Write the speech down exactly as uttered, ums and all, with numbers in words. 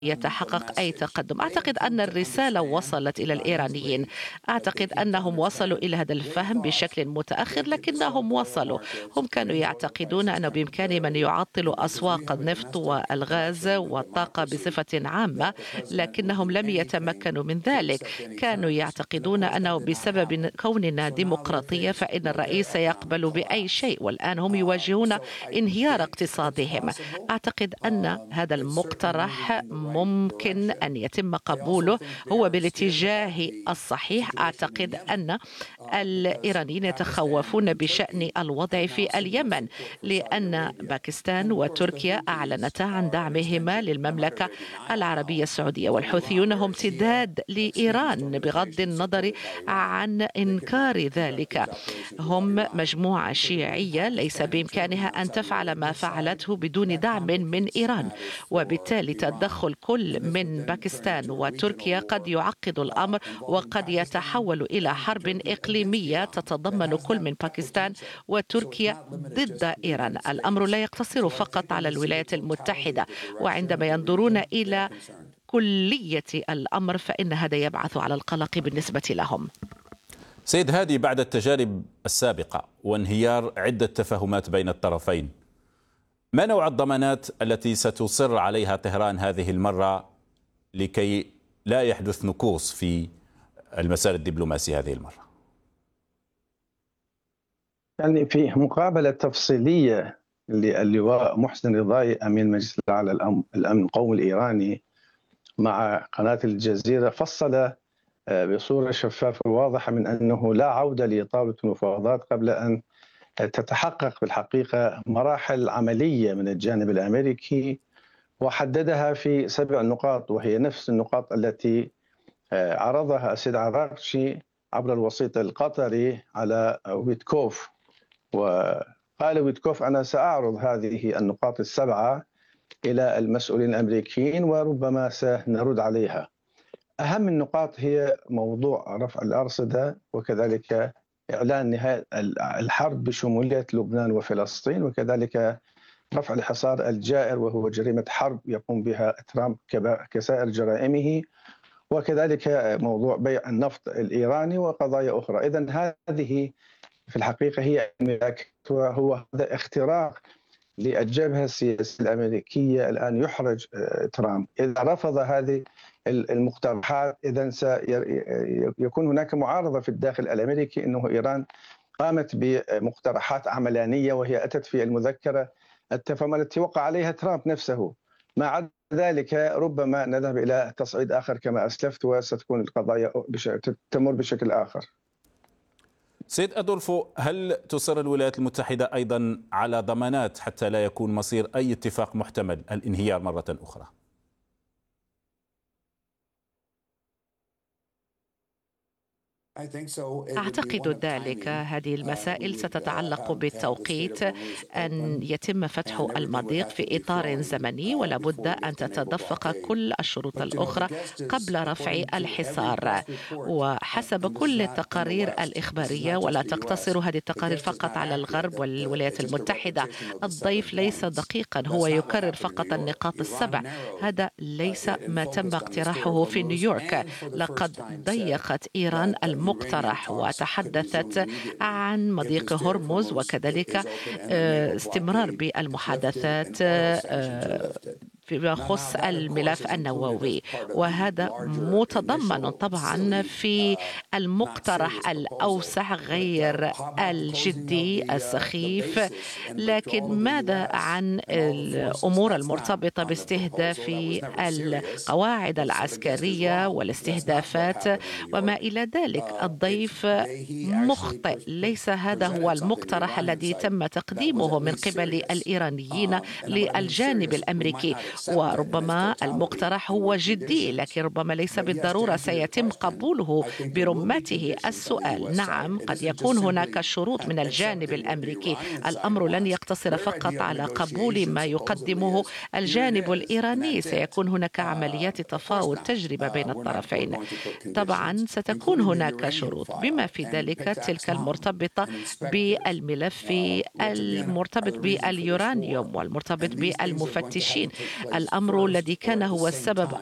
يتحقق أي تقدم. أعتقد أن الرسالة وصلت إلى الإيرانيين. أعتقد أنهم وصلوا إلى هذا الفهم بشكل متأخر، لكنهم وصلوا. هم كانوا يعتقدون أنه بإمكانهم أن يعطلوا أسواق النفط والغاز والطاقة بصفة عامة، لكنهم لم يتمكنوا من ذلك. كانوا يعتقدون أنه بسبب كوننا ديمقراطية فإن الرئيس يقبل بأي شيء، والآن هم يواجهون انهيار اقتصادهم. أعتقد أن هذا المقترح ممكن أن يتم قبوله، هو بالاتجاه الصحيح. أعتقد أن الإيرانيين يتخوفون بشأن الوضع في اليمن، لأن باكستان وتركيا أعلنتا عن دعمهما للمملكة العربية السعودية، والحوثيون هم امتداد لإيران بغض النظر عن إنكار ذلك. هم مجموعة شيعية ليس بإمكانها أن تفعل ما فعلته بدون دعم من إيران، وبالتالي تدخل كل من باكستان وتركيا قد يعقد الأمر وقد يتحول إلى حرب إقليمية تتضمن كل من باكستان وتركيا ضد إيران. الأمر لا يقتصر فقط على الولايات المتحدة، وعندما ينظرون إلى كلية الأمر فإن هذا يبعث على القلق بالنسبة لهم. سيد هادي، بعد التجارب السابقة وانهيار عدة تفاهمات بين الطرفين، ما نوع الضمانات التي ستصر عليها طهران هذه المرة لكي لا يحدث نكوص في المسار الدبلوماسي هذه المرة؟ يعني في مقابلة تفصيلية للواء محسن رضاي أمين مجلس الأعلى الأمن القومي الإيراني مع قناة الجزيرة، فصل بصورة شفافة وواضحة من أنه لا عودة لطاولة المفاوضات قبل أن تتحقق بالحقيقة مراحل عملية من الجانب الأمريكي، وحددها في سبع نقاط، وهي نفس النقاط التي عرضها السيد عراقشي عبر الوسيط القطري على ويتكوف. وقال ويتكوف: أنا سأعرض هذه النقاط السبعة إلى المسؤولين الأمريكيين وربما سنرد عليها. أهم النقاط هي موضوع رفع الأرصدة، وكذلك إعلان نهاية الحرب بشمولية لبنان وفلسطين، وكذلك رفع الحصار الجائر وهو جريمة حرب يقوم بها ترامب كسائر جرائمه، وكذلك موضوع بيع النفط الإيراني وقضايا أخرى. إذن هذه في الحقيقة هي وهو هذا اختراق للجبهة السياسية الأمريكية. الآن يحرج ترامب إذا رفض هذه المقترحات، إذن سيكون هناك معارضة في الداخل الأمريكي أنه إيران قامت بمقترحات عملانية، وهي أتت في المذكرة التفاهم التي وقع عليها ترامب نفسه. ما عدا ذلك ربما نذهب إلى تصعيد آخر كما أسلفت، وستكون القضايا تمر بشكل آخر. سيد أدولفو، هل تصر الولايات المتحدة أيضا على ضمانات حتى لا يكون مصير أي اتفاق محتمل الانهيار مرة أخرى؟ أعتقد ذلك. هذه المسائل ستتعلق بالتوقيت، أن يتم فتح المضيق في إطار زمني، ولا بد أن تتدفق كل الشروط الأخرى قبل رفع الحصار. وحسب كل التقارير الإخبارية، ولا تقتصر هذه التقارير فقط على الغرب والولايات المتحدة، الضيف ليس دقيقا، هو يكرر فقط النقاط السبع. هذا ليس ما تم اقتراحه في نيويورك. لقد ضيقت إيران المقترح وتحدثت عن مضيق هرمز، وكذلك استمرار بالمحادثات فيما يخص الملف النووي، وهذا متضمن طبعا في المقترح الأوسع غير الجدي السخيف. لكن ماذا عن الأمور المرتبطة باستهداف القواعد العسكرية والاستهدافات وما إلى ذلك؟ الضيف مخطئ، ليس هذا هو المقترح الذي تم تقديمه من قبل الإيرانيين للجانب الأمريكي. وربما المقترح هو جدي، لكن ربما ليس بالضرورة سيتم قبوله برمته. السؤال: نعم، قد يكون هناك شروط من الجانب الأمريكي. الأمر لن يقتصر فقط على قبول ما يقدمه الجانب الإيراني، سيكون هناك عمليات تفاوض تجربة بين الطرفين. طبعا ستكون هناك شروط، بما في ذلك تلك المرتبطة بالملف المرتبط باليورانيوم والمرتبط بالمفتشين. الأمر الذي كان هو السبب